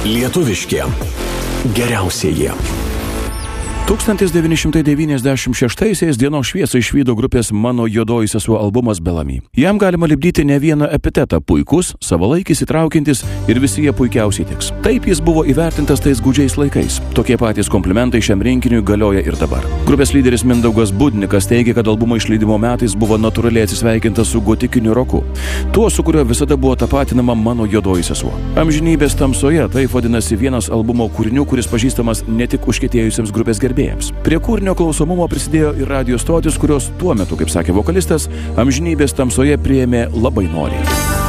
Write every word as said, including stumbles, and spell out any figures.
Lietuviški geriausieji. tūkstantis devyni šimtai devyniasdešimt šeštaisiais dienos šviesą išvydo grupės Mano juodoji sesuo albumas Bellamy. Jam galima lipdyti ne vieną epitetą – puikus, savalaikis, įtraukiantis ir visi jie puikiausiai tiks. Taip jis buvo įvertintas tais gūdžiais laikais. Tokie patys komplimentai šiam rinkiniui galioja ir dabar. Grupės lyderis Mindaugas Budnikas teigia, kad albumo išleidimo metais buvo natūraliai atsisveikinta su gotikiniu roku. Tuo, su kuriuo visada buvo tapatinama Mano juodoji sesuo. Amžinybės tamsoje taip vadinasi vienas albumo kūrinių, kuris pažįstamas ne tik užkietėjusiems grupės gerbėjams. Prie kūrinio klausomumo prisidėjo ir radijo stotis, kurios tuo metu, kaip sakė vokalistas, amžinybės tamsoje priėmė labai noriai.